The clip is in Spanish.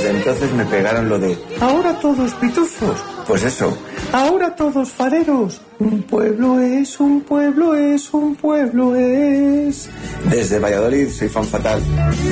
desde entonces me pegaron lo de ahora todos pitufos. Pues eso, ahora todos fareros. Un pueblo es, un pueblo es, un pueblo es. Desde Valladolid soy Fan Fatal.